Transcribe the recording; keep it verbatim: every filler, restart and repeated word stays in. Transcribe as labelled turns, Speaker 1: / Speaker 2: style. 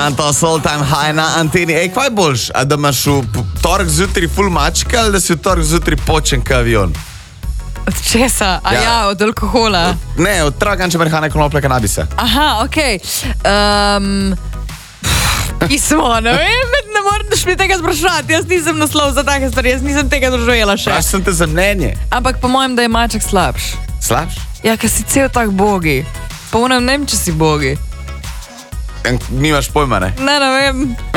Speaker 1: Santo, Soul Time High na anteni. Ej, kaj boljš? A da imaš v torek zjutraj ful mačka ali da si v torek zjutraj počen ka avion?
Speaker 2: Od česa? A ja, ja od alkohola?
Speaker 1: Ne, od traganče marihane, konoplje, kanabisa.
Speaker 2: Aha, okej. Okay. Um, pismo, ne vem, ne moraš mi tega sprašovati. Jaz nisem naslov za take stvari, jaz nisem tega doživela še.
Speaker 1: Praš sem te za mnenje.
Speaker 2: Ampak po mojem, da je maček slabš.
Speaker 1: Slabš?
Speaker 2: Ja, ker si cel tak bogi. Pa unem, ne vem, če si bogi.
Speaker 1: Nimaš pojma, ne?
Speaker 2: Ne, ne vem.